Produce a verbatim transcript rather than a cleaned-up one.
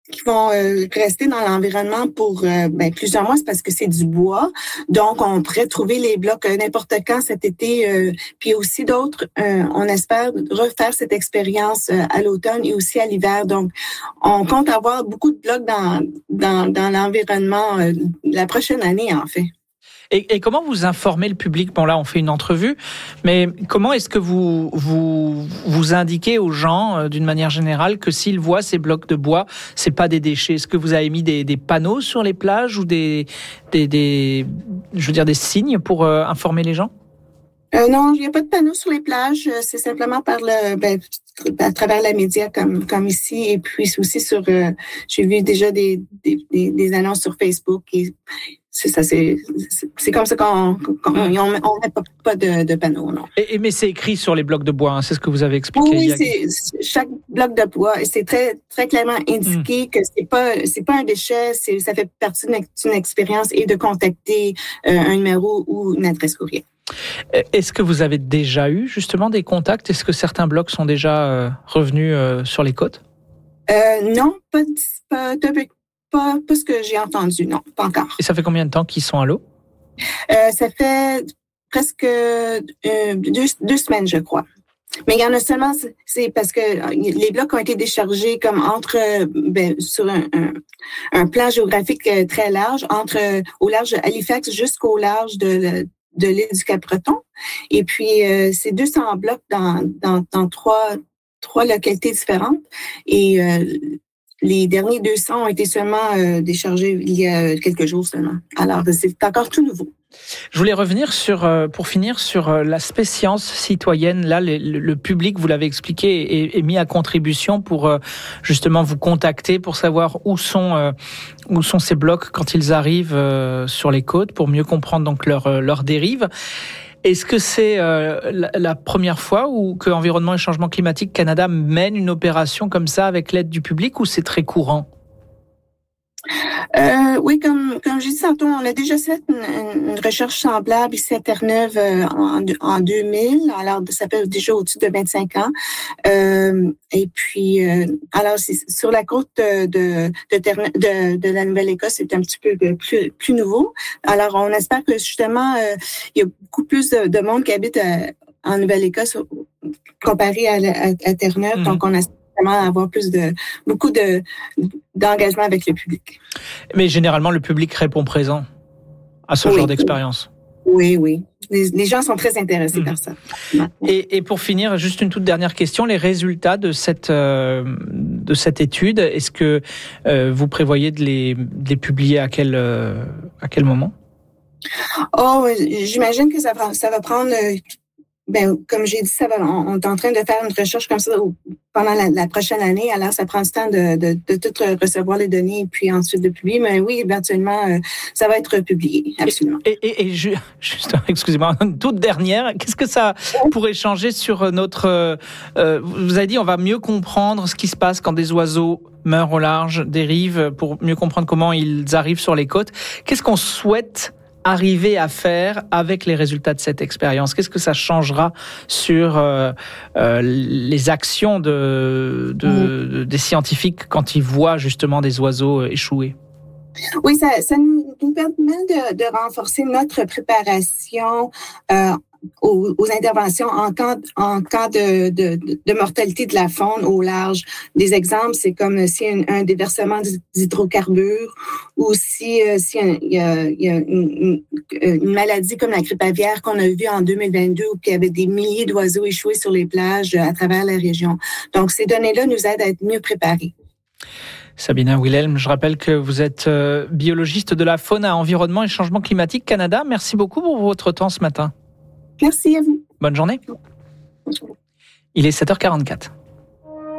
qui vont euh, rester dans l'environnement pour euh, ben, plusieurs mois, c'est parce que c'est du bois. Donc, on pourrait trouver les blocs euh, n'importe quand cet été. Euh, puis aussi d'autres, euh, on espère refaire cette expérience euh, à l'automne et aussi à l'hiver. Donc, on compte avoir beaucoup de blocs dans, dans, dans l'environnement euh, la prochaine année, en fait. Et, et comment vous informez le public? Bon, là, on fait une entrevue, mais comment est-ce que vous vous, vous indiquez aux gens, euh, d'une manière générale, que s'ils voient ces blocs de bois, c'est pas des déchets? Est-ce que vous avez mis des, des panneaux sur les plages ou des, des, des, je veux dire, des signes pour euh, informer les gens? Euh, non, il n'y a pas de panneaux sur les plages. C'est simplement par le, ben, à travers la média comme comme ici, et puis aussi sur. Euh, j'ai vu déjà des, des des des annonces sur Facebook. Et c'est ça, c'est c'est comme ça qu'on qu'on on, on met pas, pas de, de panneaux, non. Et, et mais c'est écrit sur les blocs de bois, hein, c'est ce que vous avez expliqué. Oui, c'est, c'est chaque bloc de bois, et c'est très très clairement indiqué mmh. que c'est pas c'est pas un déchet, c'est ça fait partie d'une, d'une expérience, et de contacter euh, un numéro ou une adresse courriel. Est-ce que vous avez déjà eu justement des contacts? Est-ce que certains blocs sont déjà euh, revenus euh, sur les côtes? Euh, non, pas, pas, pas, pas ce que j'ai entendu, non, pas encore. Et ça fait combien de temps qu'ils sont à l'eau? Euh, ça fait presque euh, deux, deux semaines, je crois. Mais il y en a seulement, c'est parce que les blocs ont été déchargés comme entre, ben, sur un, un, un plan géographique très large, entre au large de Halifax jusqu'au large de de l'île du Cap-Breton. Et puis, euh, c'est deux cents blocs dans, dans, dans trois, trois localités différentes. Et euh, les derniers deux cents ont été seulement euh, déchargés il y a quelques jours seulement. Alors, c'est encore tout nouveau. Je voulais revenir sur, pour finir, sur l'aspect science citoyenne. Là, le, le public, vous l'avez expliqué, est, est mis à contribution pour justement vous contacter, pour savoir où sont, où sont ces blocs quand ils arrivent sur les côtes, pour mieux comprendre donc leur, leur dérive. Est-ce que c'est la, la première fois où que Environnement et Changement Climatique Canada mène une opération comme ça avec l'aide du public, ou c'est très courant? Euh, oui, comme comme j'ai dit tantôt, on a déjà fait une, une recherche semblable ici à Terre-Neuve euh, en, en deux mille. Alors, ça fait déjà au-dessus de vingt-cinq ans. Euh, et puis, euh, alors, c'est sur la côte de de, de, Terre-Neuve, de, de la Nouvelle-Écosse, c'est un petit peu plus plus nouveau. Alors, on espère que justement, euh, il y a beaucoup plus de, de monde qui habite à, en Nouvelle-Écosse comparé à, à, à Terre-Neuve. Mmh. Donc, on espère avoir plus de beaucoup de d'engagement avec le public. Mais généralement, le public répond présent à ce oui, genre d'expérience. Oui, oui. Les, les gens sont très intéressés mmh. par ça. Et, et pour finir, juste une toute dernière question, les résultats de cette euh, de cette étude, est-ce que euh, vous prévoyez de les, de les publier à quel euh, à quel moment? Oh, j'imagine que ça va ça va prendre. Euh, Ben, comme j'ai dit, ça va, on, on est en train de faire une recherche comme ça pendant la, la prochaine année. Alors, ça prend du temps de, de, de tout recevoir les données et puis ensuite de publier. Mais oui, éventuellement, euh, ça va être publié, absolument. Et, et, et juste, excusez-moi, une toute dernière, qu'est-ce que ça pourrait changer sur notre... Euh, vous avez dit, on va mieux comprendre ce qui se passe quand des oiseaux meurent au large des rives, pour mieux comprendre comment ils arrivent sur les côtes. Qu'est-ce qu'on souhaite arriver à faire avec les résultats de cette expérience? Qu'est-ce que ça changera sur euh, euh, les actions de, de, de, des scientifiques quand ils voient justement des oiseaux échouer? Oui, ça, ça nous, nous permet de, de renforcer notre préparation euh, Aux, aux interventions en cas, en cas de, de, de mortalité de la faune au large. Des exemples, c'est comme s'il y a un, un déversement d'hydrocarbures, ou si euh, s'il y a, il y a une, une maladie comme la grippe aviaire qu'on a vue en deux mille vingt-deux, où il y avait des milliers d'oiseaux échoués sur les plages à travers la région. Donc, ces données-là nous aident à être mieux préparés. Sabina Wilhelm, je rappelle que vous êtes euh, biologiste de la faune à Environnement et Changement Climatique Canada. Merci beaucoup pour votre temps ce matin. Merci à vous. Bonne journée. Bonne journée. Il est sept heures quarante-quatre.